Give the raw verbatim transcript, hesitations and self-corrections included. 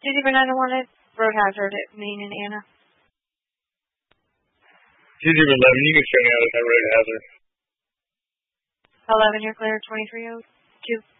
two zero nine one, road hazard at Main and Anna. two zero eleven, you can string out at that road hazard. eleven, you're clear, twenty-three oh two.